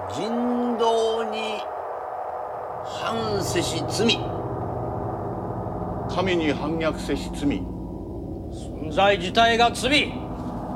人道に反せし罪、 神に反逆せし罪、 存在自体が罪。